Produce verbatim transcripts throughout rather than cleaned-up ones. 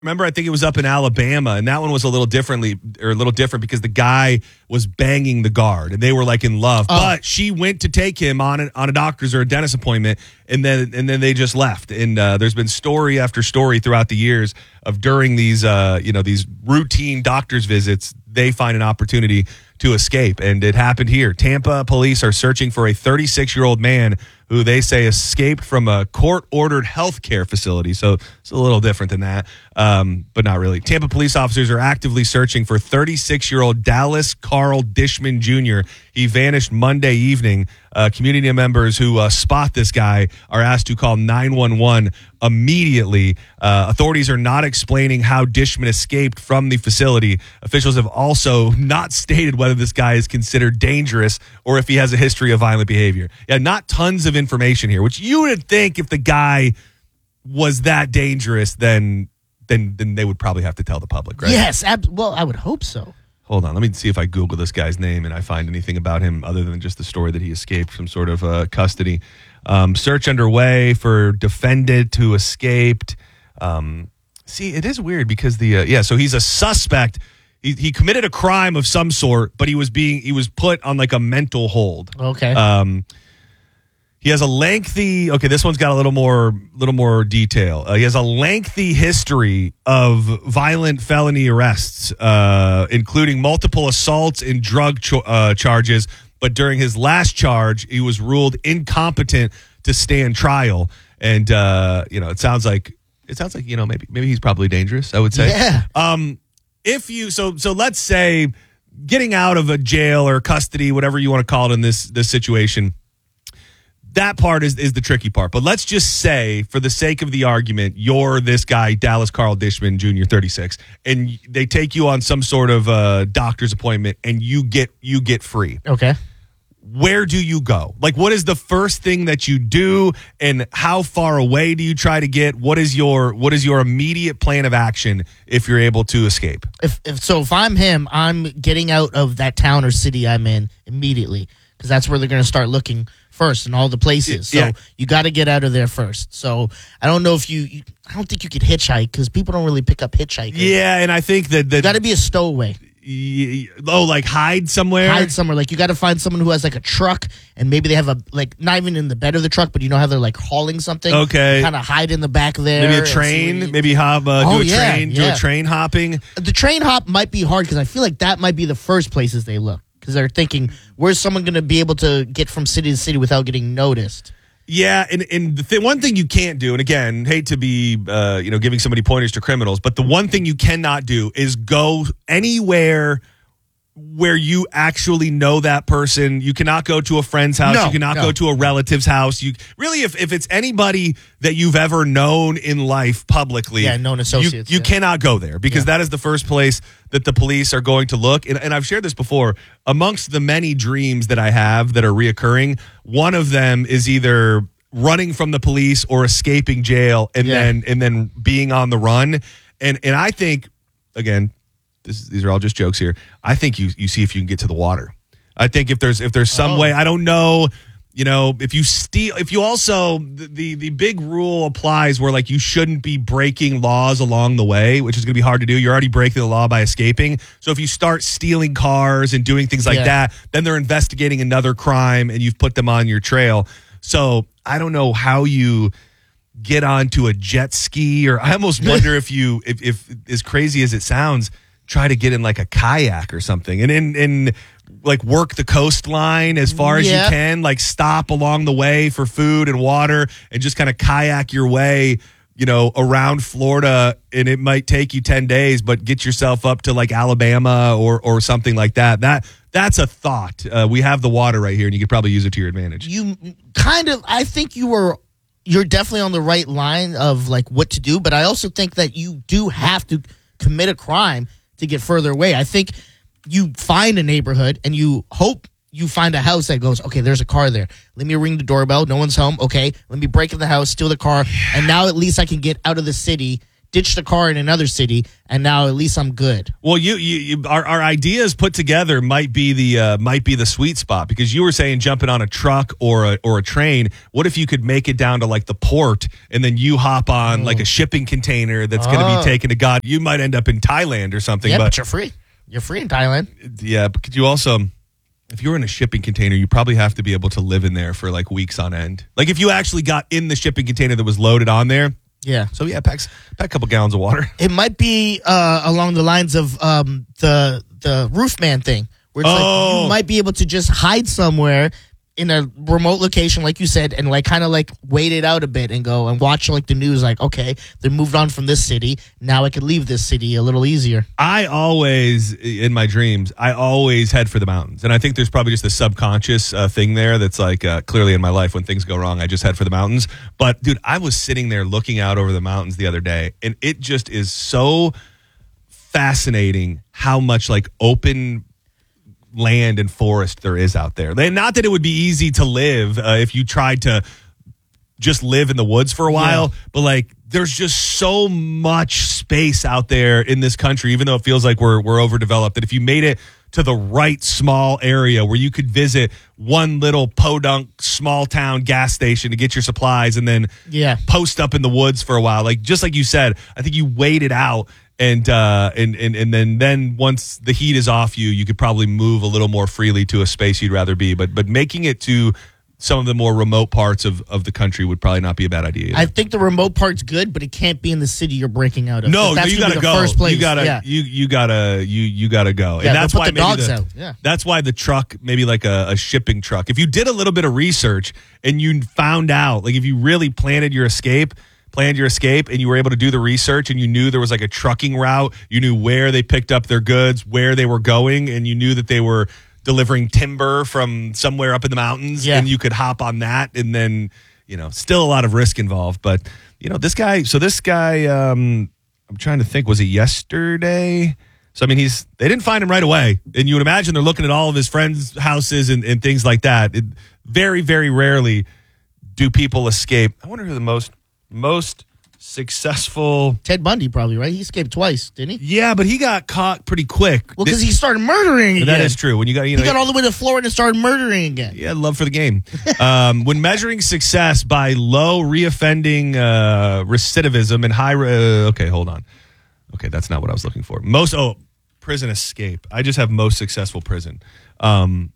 Remember, I think it was up in Alabama, and that one was a little differently or a little different because the guy was banging the guard, and they were like in love. Oh. But she went to take him on a, on a doctor's or a dentist appointment, and then and then they just left. And uh, there's been story after story throughout the years of during these uh, you know these routine doctor's visits, they find an opportunity to escape, and it happened here. Tampa police are searching for a thirty-six-year-old man who they say escaped from a court-ordered health care facility. So it's a little different than that, um, but not really. Tampa police officers are actively searching for thirty-six-year-old Dallas Carl Dishman Junior He vanished Monday evening. Uh, community members who uh, spot this guy are asked to call nine one one immediately. Uh, authorities are not explaining how Dishman escaped from the facility. Officials have also not stated whether this guy is considered dangerous or if he has a history of violent behavior. Yeah, not tons of information here, which you would think if the guy was that dangerous, then then then they would probably have to tell the public, right? Yes, ab- well, I would hope so. Hold on, let me see if I Google this guy's name and I find anything about him other than just the story that he escaped from sort of uh, custody. Um, search underway for defendant who escaped. Um, see, it is weird because the uh, yeah, so he's a suspect. He, he committed a crime of some sort, but he was being he was put on like a mental hold. Okay. Um, he has a lengthy. Okay, this one's got a little more little more detail. Uh, he has a lengthy history of violent felony arrests, uh, including multiple assaults and drug cho- uh, charges. But during his last charge, he was ruled incompetent to stand trial. And uh, you know, it sounds like it sounds like you know maybe maybe he's probably dangerous. I would say. Yeah. Um, if you so so let's say getting out of a jail or custody, whatever you want to call it in this this situation. That part is, is the tricky part. But let's just say, for the sake of the argument, you're this guy, Dallas Carl Dishman Junior, thirty-six, and they take you on some sort of uh, doctor's appointment, and you get you get free. Okay. Where do you go? Like, what is the first thing that you do, and how far away do you try to get? What is your what is your immediate plan of action if you're able to escape? If, if so, if I'm him, I'm getting out of that town or city I'm in immediately because that's where they're going to start looking first in all the places. So yeah. you got to get out of there first. So I don't know if you, you I don't think you could hitchhike because people don't really pick up hitchhikers. Yeah, and I think that... that you got to be a stowaway. y- oh, like hide somewhere? Hide somewhere. Like you got to find someone who has like a truck and maybe they have a, like not even in the bed of the truck, but you know how they're like hauling something? Okay. Kind of hide in the back there. Maybe a train? You, maybe hop, uh, oh, do a yeah, train, yeah. do a train hopping? The train hop might be hard because I feel like that might be the first places they look. Because they're thinking, where's someone going to be able to get from city to city without getting noticed? Yeah, and, and the th- one thing you can't do, and again, hate to be uh, you know giving somebody pointers to criminals, but the one thing you cannot do is go anywhere where you actually know that person. You cannot go to a friend's house. No, you cannot no. go to a relative's house. You really, if, if it's anybody that you've ever known in life publicly, Yeah, known associates, you, you yeah. cannot go there because Yeah. that is the first place that the police are going to look. And, and I've shared this before. Amongst the many dreams that I have that are reoccurring, one of them is either running from the police or escaping jail and Yeah. then and then being on the run. And and I think, again, this, these are all just jokes here. I think you you see if you can get to the water. I think if there's if there's some Oh. way, I don't know, you know, if you steal, if you also the, the the big rule applies where like you shouldn't be breaking laws along the way, which is going to be hard to do. You're already breaking the law by escaping. So if you start stealing cars and doing things like Yeah. that, then they're investigating another crime and you've put them on your trail. So I don't know how you get onto a jet ski, or I almost wonder if you, if, if as crazy as it sounds, try to get in like a kayak or something and in, in like work the coastline as far as Yeah. you can, like stop along the way for food and water and just kind of kayak your way, you know, around Florida. And it might take you ten days, but get yourself up to like Alabama or, or something like that. That, That's a thought. Uh, we have the water right here and you could probably use it to your advantage. You kind of, I think you were, you're definitely on the right line of like what to do, but I also think that you do have to commit a crime to get further away. I think you find a neighborhood and you hope you find a house that goes, okay, there's a car there. Let me ring the doorbell. No one's home. Okay, let me break in the house, steal the car, and now at least I can get out of the city ditch the car in another city, and now at least I'm good. Well, you, you, you our, our ideas put together might be the uh, might be the sweet spot, because you were saying jumping on a truck or a or a train. What if you could make it down to like the port, and then you hop on oh. like a shipping container that's oh. going to be taken to God? You might end up in Thailand or something. Yeah, but, but you're free. You're free in Thailand. Yeah, but could you also, if you're in a shipping container, you probably have to be able to live in there for like weeks on end. Like if you actually got in the shipping container that was loaded on there. Yeah. So yeah, pack, pack a couple gallons of water. It might be uh, along the lines of um, the the roofman thing, where it's oh. like you might be able to just hide somewhere in a remote location, like you said, and like kind of like wait it out a bit and go and watch like the news. Like, okay, they moved on from this city. Now I could leave this city a little easier. I always, in my dreams, I always head for the mountains. And I think there's probably just a subconscious uh, thing there that's like uh, clearly in my life when things go wrong, I just head for the mountains. But dude, I was sitting there looking out over the mountains the other day, and it just is so fascinating how much like open land and forest there is out there. Not that it would be easy to live uh, if you tried to just live in the woods for a while, yeah. but like there's just so much space out there in this country, even though it feels like we're we're overdeveloped, that if you made it to the right small area where you could visit one little podunk small town gas station to get your supplies and then yeah. post up in the woods for a while, like just like you said, I think you wait it out. And, uh, and and and then then once the heat is off you, you could probably move a little more freely to a space you'd rather be. But but making it to some of the more remote parts of, of the country would probably not be a bad idea either. I think the remote part's good, but it can't be in the city you're breaking out of. No, that's no, you gotta the go. First place. You gotta yeah. you you gotta you you gotta go. Yeah, and that's put why the maybe dogs the, out. Yeah. That's why the truck, maybe like a, a shipping truck. If you did a little bit of research and you found out, like if you really planted your escape. planned your escape and you were able to do the research and you knew there was like a trucking route, you knew where they picked up their goods, where they were going, and you knew that they were delivering timber from somewhere up in the mountains, yeah. and you could hop on that, and then, you know, still a lot of risk involved. But, you know, this guy, so this guy, um, I'm trying to think, was it yesterday? So, I mean, he's, they didn't find him right away. And you would imagine they're looking at all of his friends' houses and, and things like that. It, very, very rarely do people escape. I wonder who the most, most successful. Ted Bundy, probably, right? He escaped twice, didn't he? Yeah, but he got caught pretty quick. Well, because he started murdering again. That is true. When you got, you know, he got all the way to Florida and started murdering again. Yeah, love for the game. um, when measuring success by low reoffending uh, recidivism and high. Uh, okay, hold on. Okay, that's not what I was looking for. Most oh, prison escape. I just have most successful prison. Um,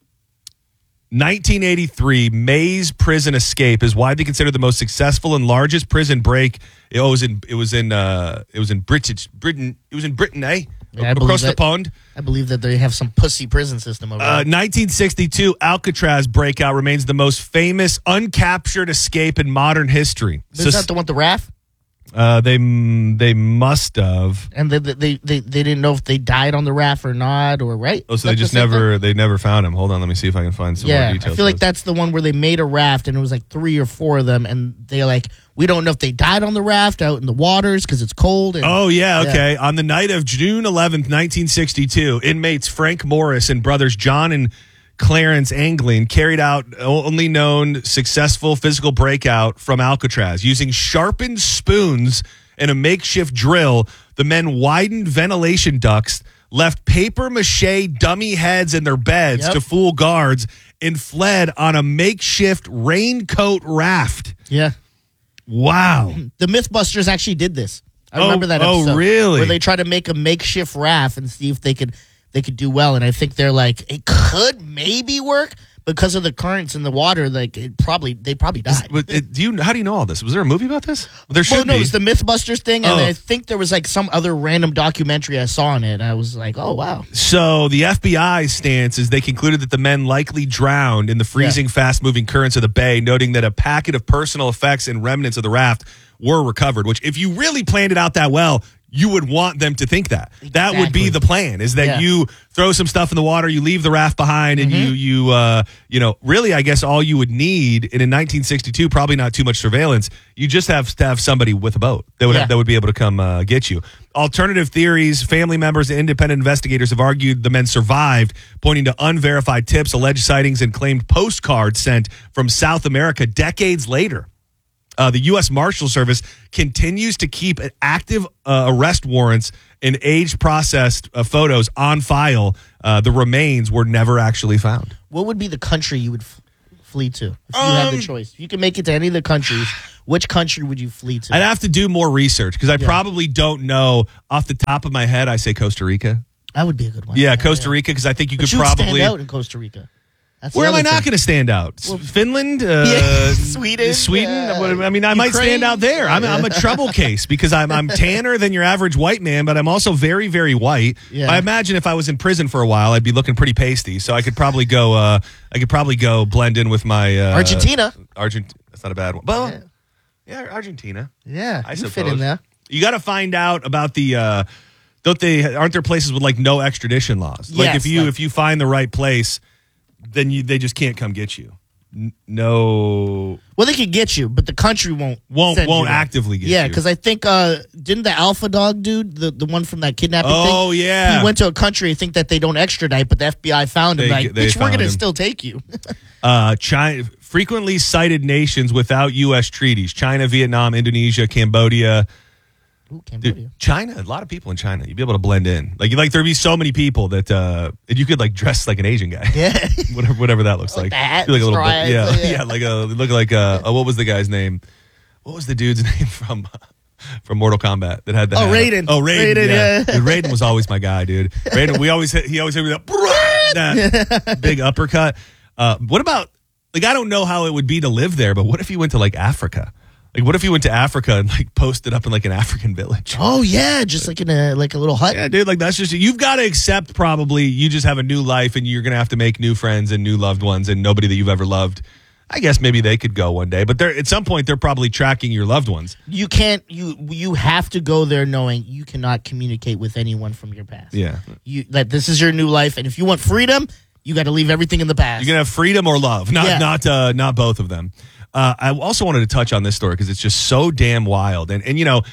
nineteen eighty-three, Mays prison escape is widely considered the most successful and largest prison break. It was in it was in uh, it was in British Britain. It was in Britain, eh? Yeah, Across that, the pond. I believe that they have some pussy prison system over uh, there. nineteen sixty-two Alcatraz breakout remains the most famous uncaptured escape in modern history. Is so, that the one with the raft? Uh, they they must have, and they, they they they didn't know if they died on the raft or not, or right. Oh, so they just the never thing? they never found him. Hold on, let me see if I can find some yeah, more details. I feel like that's the one where they made a raft, and it was like three or four of them, and they're like, we don't know if they died on the raft out in the waters because it's cold. And, oh yeah, okay. Yeah. On the night of June eleventh, nineteen sixty-two, inmates Frank Morris and brothers John and Clarence Anglin carried out only known successful physical breakout from Alcatraz. Using sharpened spoons and a makeshift drill, the men widened ventilation ducts, left paper mache dummy heads in their beds yep. to fool guards, and fled on a makeshift raincoat raft. Yeah. Wow. The Mythbusters actually did this. I oh, remember that episode. Oh, really? Where they tried to make a makeshift raft and see if they could they could do well. And I think they're like, it could maybe work because of the currents in the water. Like it probably they probably died. Is, it, do you? How do you know all this? Was there a movie about this? There should well, no, be. It's the Mythbusters thing, and oh. I think there was like some other random documentary I saw on it. And I was like, oh wow. So the F B I's stance is they concluded that the men likely drowned in the freezing, yeah. fast-moving currents of the bay, noting that a packet of personal effects and remnants of the raft were recovered. Which, if you really planned it out that well, you would want them to think that. Exactly. That would be the plan, is that yeah. you throw some stuff in the water, you leave the raft behind, and mm-hmm. you, you, uh, you know, really, I guess all you would need, and in nineteen sixty-two, probably not too much surveillance, you just have to have somebody with a boat that would, yeah. have, that would be able to come uh, get you. Alternative theories, family members and independent investigators have argued the men survived, pointing to unverified tips, alleged sightings, and claimed postcards sent from South America decades later. Uh, the U S Marshal Service continues to keep active uh, arrest warrants and age-processed uh, photos on file. Uh, the remains were never actually found. What would be the country you would f- flee to if you um, had the choice? If you could make it to any of the countries, which country would you flee to? I'd have to do more research because I yeah. probably don't know off the top of my head. I say Costa Rica. That would be a good one. Yeah, yeah Costa Rica because I think you but could you probably stand out in Costa Rica. That's Where am I not going to stand out? Well, Finland, uh, yeah, Sweden, Sweden. Yeah. I mean, I Ukraine. might stand out there. I'm, I'm a trouble case because I'm I'm tanner than your average white man, but I'm also very, very white. Yeah. I imagine if I was in prison for a while, I'd be looking pretty pasty. So I could probably go. Uh, I could probably go blend in with my uh, Argentina. Argent. That's not a bad one. Well, yeah, yeah Argentina. Yeah, I you suppose. fit in there. You got to find out about the. Uh, don't they? Aren't there places with like no extradition laws? Like yes, if you like, if you find the right place. Then you, they just can't come get you. N- no. Well, they can get you, but the country won't won't send won't you actively get yeah, you. Yeah, because I think uh, didn't the Alpha Dog dude, the, the one from that kidnapping oh, thing? Oh yeah, he went to a country. I think that they don't extradite, but the F B I found him. They, like, they bitch, we're gonna him. still take you. uh, China frequently cited nations without U S treaties: China, Vietnam, Indonesia, Cambodia. Ooh, Cambodia. Dude, China, a lot of people in China. You'd be able to blend in. Like, like there'd be so many people that uh, you could like dress like an Asian guy. Yeah, whatever, whatever that looks like. Like, hat, like a little bit, yeah, yeah, yeah, like a look like a, a what was the guy's name? What was the dude's name from from Mortal Kombat that had the oh hat? Raiden? Oh Raiden, Raiden yeah. yeah. Dude, Raiden was always my guy, dude. Raiden, we always hit, he always hit me with that, that big uppercut. Uh, what about like I don't know how it would be to live there, but what if you went to like Africa? Like, what if you went to Africa and like posted up in like an African village? Oh yeah, just like in a like a little hut. Yeah, dude. Like that's just you've got to accept. Probably you just have a new life and you're gonna have to make new friends and new loved ones and nobody that you've ever loved. I guess maybe they could go one day, but they're at some point they're probably tracking your loved ones. You can't. You you have to go there knowing you cannot communicate with anyone from your past. Yeah, you that this is your new life, and if you want freedom, you got to leave everything in the past. You're gonna have freedom or love, not yeah. not uh, not both of them. Uh, I also wanted to touch on this story because it's just so damn wild. And, and you know,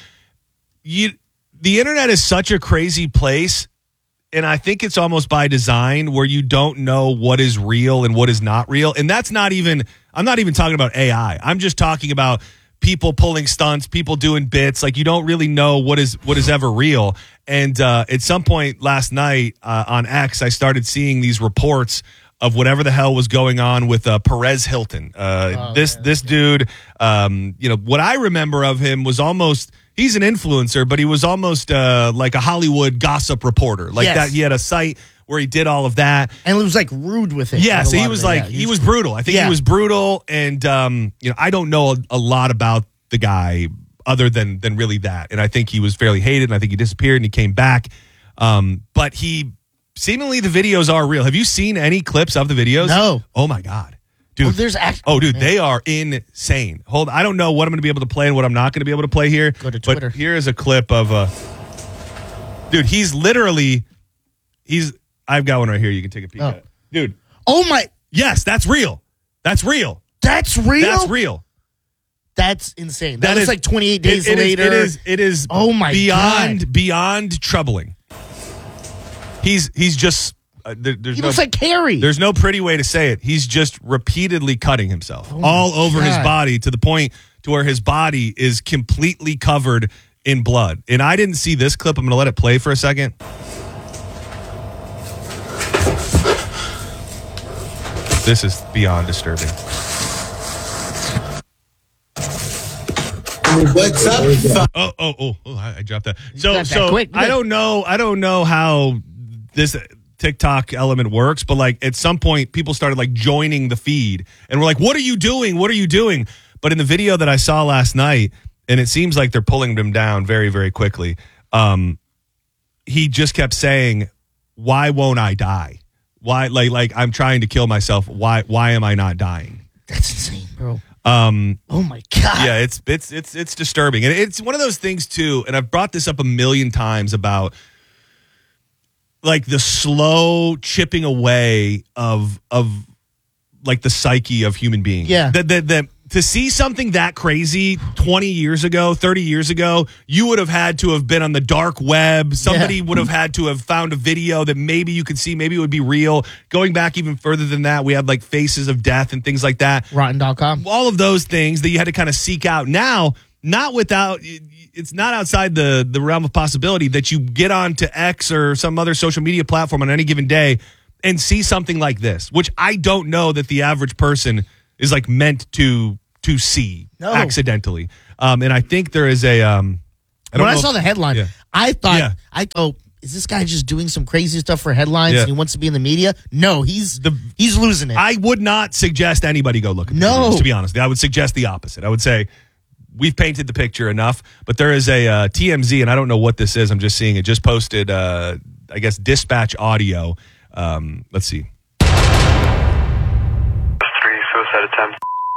you the internet is such a crazy place, and I think it's almost by design where you don't know what is real and what is not real. And that's not even, I'm not even talking about A I. I'm just talking about people pulling stunts, people doing bits. Like you don't really know what is what is ever real. And uh, at some point last night uh, on X, I started seeing these reports of whatever the hell was going on with uh, Perez Hilton. Uh, oh, this man, this dude, um, you know, what I remember of him was almost, he's an influencer, but he was almost uh, like a Hollywood gossip reporter. Like yes. that, he had a site where he did all of that. And it was like rude with it. Yeah, so he was like, yeah, he, he was brutal. I think yeah. he was brutal. And, um, you know, I don't know a, a lot about the guy other than than really that. And I think he was fairly hated, and I think he disappeared and he came back. Um, but he... Seemingly, the videos are real. Have you seen any clips of the videos? No. Oh my god, dude! Oh, there's act- oh, dude, man. they are insane. Hold, I don't know what I'm going to be able to play and what I'm not going to be able to play here. Go to Twitter. But here is a clip of uh dude. He's literally, he's. I've got one right here. You can take a peek oh. at it, dude. Oh my! Yes, that's real. That's real. That's real. That's real. That's insane. That, that is is like twenty-eight days it, it later. Is, it is. It is. Oh my beyond God. beyond troubling. He's he's just. Uh, there, there's he no, looks like Carrie. There's no pretty way to say it. He's just repeatedly cutting himself oh all over God. his body to the point to where his body is completely covered in blood. And I didn't see this clip. I'm going to let it play for a second. This is beyond disturbing. What's up? Oh, oh, oh, oh I, I dropped that. So, that so quick. I don't know. I don't know how this TikTok element works, but like at some point people started like joining the feed and we're like, what are you doing? What are you doing? But in the video that I saw last night, and it seems like they're pulling him down very, very quickly. Um, he just kept saying, why won't I die? Why, like, like I'm trying to kill myself. Why, why am I not dying? That's insane, bro. Um, oh my God. Yeah, it's, it's, it's, it's disturbing. And it's one of those things too. And I've brought this up a million times about like the slow chipping away of, of like the psyche of human beings. Yeah. That, that, that to see something that crazy twenty years ago, thirty years ago, you would have had to have been on the dark web. Somebody Yeah. would have had to have found a video that maybe you could see, maybe it would be real. Going back even further than that, we had like Faces of Death and things like that. Rotten dot com. All of those things that you had to kind of seek out. Now, not without, it's not outside the, the realm of possibility that you get onto X or some other social media platform on any given day and see something like this, which I don't know that the average person is like meant to to see No. accidentally. Um, and I think there is a. Um, I don't When I know saw if- the headline, Yeah. I thought, Yeah. I go, is this guy just doing some crazy stuff for headlines Yeah. and he wants to be in the media? No, he's The- he's losing it. I would not suggest anybody go look at the No. videos, to be honest. I would suggest the opposite. I would say we've painted the picture enough, but there is a uh, T M Z, and I don't know what this is. I'm just seeing it. Just posted, uh, I guess, dispatch audio. Um, let's see. Three suicide attempts.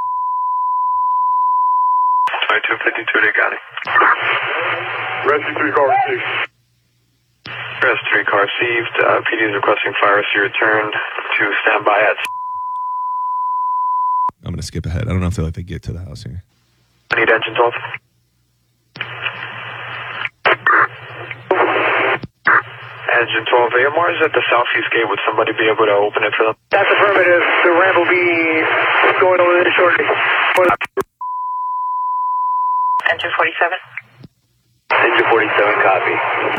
twenty-two fifty-two, they got it. Rescue three car received. Rescue three car received. Uh, P D is requesting fire rescue return to standby at. I'm going to skip ahead. I don't know if they let they get to the house here. I need engines off. Engine twelve, A M R is at the southeast gate. Would somebody be able to open it for them? That's affirmative. The ramp will be going over there shortly. Engine forty-seven. Engine forty-seven, copy.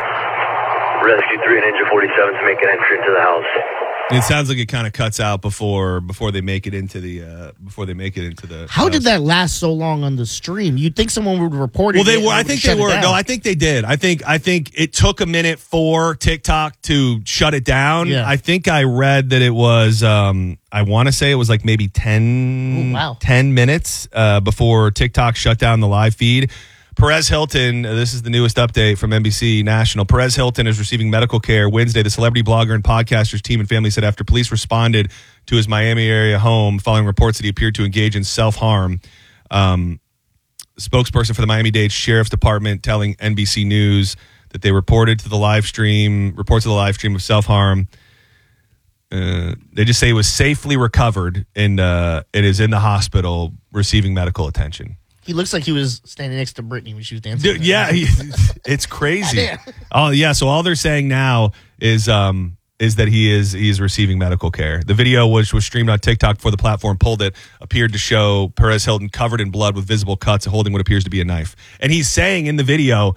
Rescue three and Engine forty-seven to make an entry into the house. It sounds like it kind of cuts out before before they make it into the uh, before they make it into the. How uh, did that last so long on the stream? You'd think someone would report it. Well, they and were. I would think shut they it were. down. No, I think they did. I think. I think it took a minute for TikTok to shut it down. Yeah. I think I read that it was. Um, I want to say it was like maybe ten, Ooh, wow. ten minutes uh, before TikTok shut down the live feed. Perez Hilton, uh, this is the newest update from N B C National. Perez Hilton is receiving medical care Wednesday. The celebrity blogger and podcaster's team and family said after police responded to his Miami area home following reports that he appeared to engage in self-harm. Um, spokesperson for the Miami-Dade Sheriff's Department telling N B C News that they reported to the live stream, reports to the live stream of self-harm. Uh, they just say it was safely recovered and uh, it is in the hospital receiving medical attention. He looks like he was standing next to Britney when she was dancing. Dude, yeah, he, it's crazy. Yeah. Oh yeah, so all they're saying now is um is that he is he is receiving medical care. The video, which was streamed on TikTok before the platform pulled it, appeared to show Perez Hilton covered in blood with visible cuts holding what appears to be a knife. And he's saying in the video,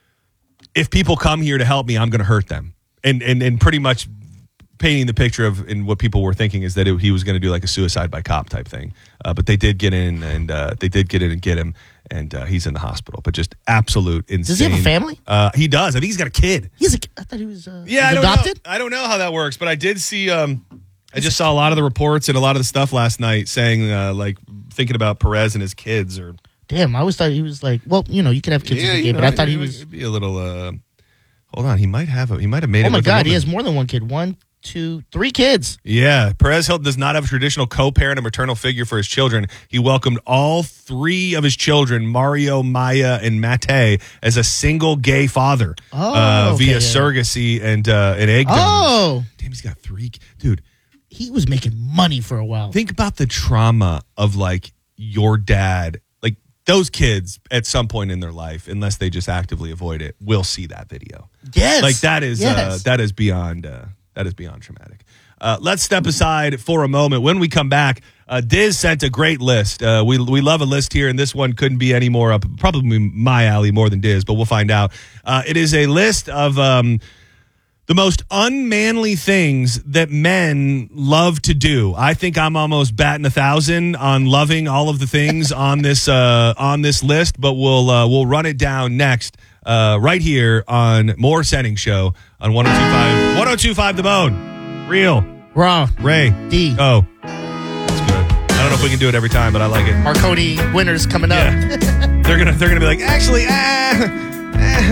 if people come here to help me, I'm going to hurt them. And and and pretty much painting the picture of and what people were thinking is that it, he was going to do like a suicide by cop type thing. Uh, but they did get in and uh, they did get in and get him. And uh, he's in the hospital, but just absolute insane. Does he have a family? Uh, he does. I think he's got a kid. He's a. I thought he was. Uh, Yeah, I was don't adopted. know. I don't know how that works, but I did see. Um, I just saw a lot of the reports and a lot of the stuff last night saying, uh, like, thinking about Perez and his kids. Or Damn, I always thought he was like. Well, you know, you can have kids in the you game, know, but I thought he it was. would be a little. Uh, hold on, he might have. A, he might have made it. Oh my with a God, he woman. has more than one kid. One, two, three kids. Yeah, Perez Hilton does not have a traditional co-parent or maternal figure for his children. He welcomed all three of his children, Mario, Maya, and Mate, as a single gay father Oh, uh, okay, via yeah. surrogacy and uh, and egg donors. Oh, Damn, he's got three. Dude, he was making money for a while. think about the trauma of like your dad. Like those kids at some point in their life, unless they just actively avoid it, will see that video. Yes, Like that is uh, Yes. that is beyond uh, that is beyond traumatic. Uh, let's step aside for a moment. When we come back, uh, Diz sent a great list. Uh, we we love a list here, and this one couldn't be any more up. Probably my alley more than Diz, but we'll find out. Uh, it is a list of um, the most unmanly things that men love to do. I think I'm almost batting a thousand on loving all of the things on this uh, on this list, but we'll uh, we'll run it down next. Uh, right here on More Setting Show on one oh two point five one oh two point five The Bone. Real. Raw. Ray. D. Oh. That's good. I don't know if we can do it every time, but I like it. Marconi winners coming up. Yeah. they're gonna they're gonna be like, actually, ah, ah,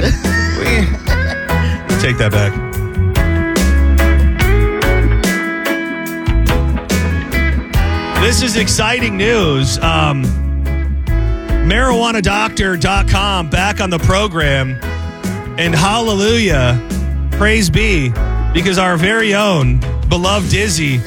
we let's take that back. This is exciting news. Um marijuana doctor dot com back on the program, and hallelujah, praise be, because our very own beloved Dizzy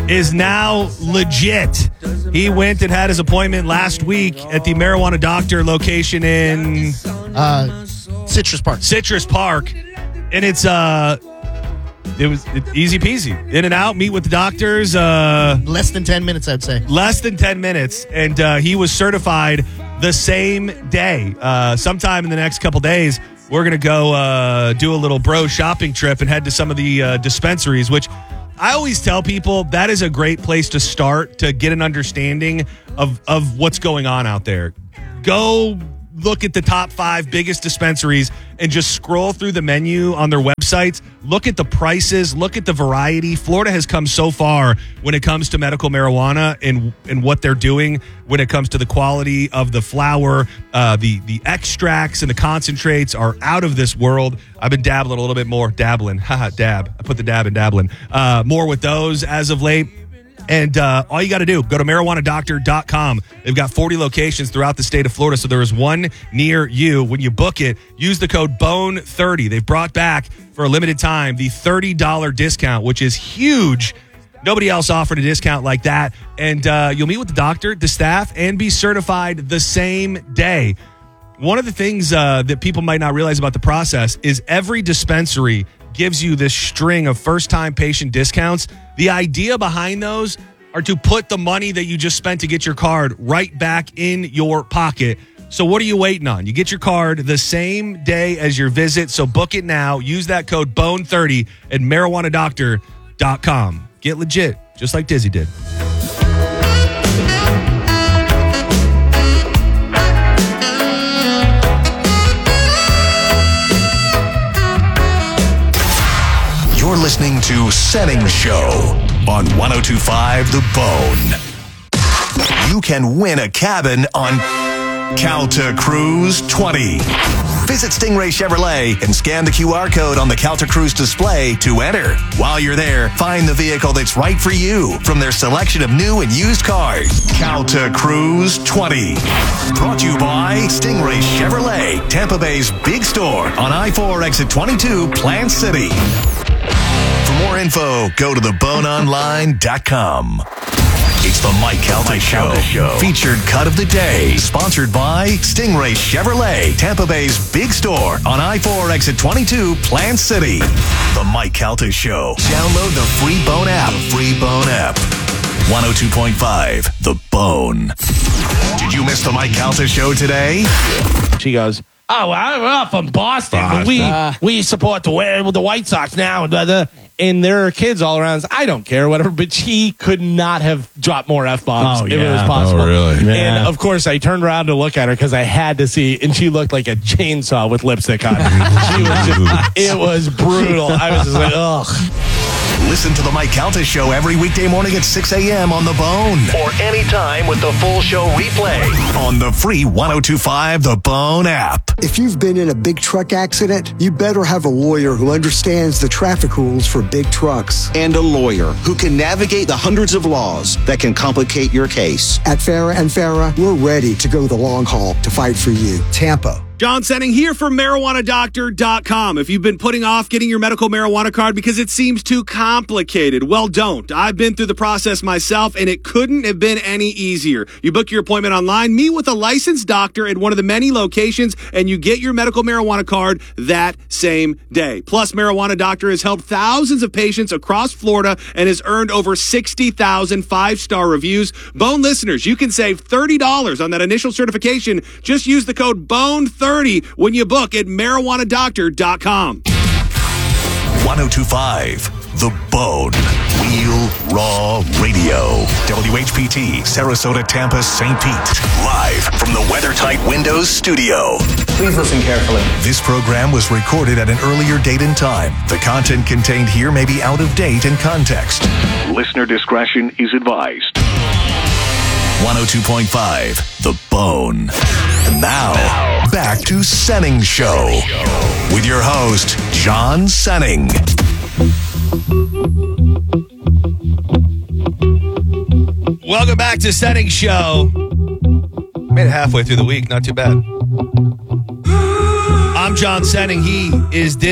is now legit. He went and had his appointment last week at the Marijuana Doctor location in Uh, Citrus Park. Citrus Park, and it's uh, it was it, easy peasy, in and out. Meet with the doctors. Uh, Less than ten minutes, I'd say. less than ten minutes, and uh, he was certified the same day. Uh, sometime in the next couple days, we're gonna go uh, do a little bro shopping trip and head to some of the uh, dispensaries, which I always tell people that is a great place to start to get an understanding of of what's going on out there. Go look at the top five biggest dispensaries and just scroll through the menu on their websites. Look at the prices. Look at the variety. Florida has come so far when it comes to medical marijuana and, and what they're doing when it comes to the quality of the flower. Uh, the, the extracts and the concentrates are out of this world. I've been dabbling a little bit more. Dabbling. Haha, dab. I put the dab in dabbling. Uh, more with those as of late. And uh, all you got to do, go to marijuana doctor dot com. They've got forty locations throughout the state of Florida, so there is one near you. When you book it, use the code B O N E thirty. They've brought back, for a limited time, the thirty dollars discount, which is huge. Nobody else offered a discount like that. And uh, you'll meet with the doctor, the staff, and be certified the same day. One of the things uh, that people might not realize about the process is every dispensary gives you this string of first-time patient discounts. The idea behind those are to put the money that you just spent to get your card right back in your pocket. So what are you waiting on? You get your card the same day as your visit, so book it now. Use that code B O N E thirty at marijuana doctor dot com. Get legit, just like Dizzy did. You're listening to Senning Show on one oh two point five The Bone. You can win a cabin on Calta Cruise twenty. Visit Stingray Chevrolet and scan the Q R code on the Calta Cruise display to enter. While you're there, find the vehicle that's right for you from their selection of new and used cars. Calta Cruise twenty. Brought to you by Stingray Chevrolet, Tampa Bay's big store on I four exit twenty-two, Plant City. For more info, go to the bone online dot com. It's the Mike Calta Show. Show. Featured cut of the day. Sponsored by Stingray Chevrolet, Tampa Bay's big store on I four exit twenty-two, Plant City. The Mike Calta Show. Download the free Bone app. The free Bone app. one oh two point five The Bone. Did you miss the Mike Calta Show today? She goes, oh, well, we're up from Boston, but we Uh. we support the the White Sox now. Blah, blah. And there are kids all around. I don't care, whatever. But she could not have dropped more F bombs Oh, if it yeah. was possible. Oh, really? And Yeah. of course, I turned around to look at her because I had to see, and she looked like a chainsaw with lipstick on. She was just, it was brutal. I was just like, ugh. Listen to the Mike Calta Show every weekday morning at six a.m. on The Bone. Or anytime with the full show replay on the free one oh two point five The Bone app. If you've been in a big truck accident, you better have a lawyer who understands the traffic rules for big trucks. And a lawyer who can navigate the hundreds of laws that can complicate your case. At Farah and Farah, we're ready to go the long haul to fight for you. Tampa. John Senning here from marijuana doctor dot com. If you've been putting off getting your medical marijuana card because it seems too complicated, well, don't. I've been through the process myself, and it couldn't have been any easier. You book your appointment online, meet with a licensed doctor at one of the many locations, and you get your medical marijuana card that same day. Plus, Marijuana Doctor has helped thousands of patients across Florida and has earned over sixty thousand five-star reviews. Bone listeners, you can save thirty dollars on that initial certification. Just use the code B O N E thirty when you book at marijuana doctor dot com. one oh two point five The Bone. Wheel Raw Radio. W H P T, Sarasota, Tampa, Saint Pete. Live from the WeatherTight Windows studio. Please listen carefully. This program was recorded at an earlier date and time. The content contained here may be out of date and context. Listener discretion is advised. one oh two point five The Bone. And now, back to Senning Show with your host, John Senning. Welcome back to Senning Show. Made it halfway through the week, not too bad. I'm John Senning. He is Disney.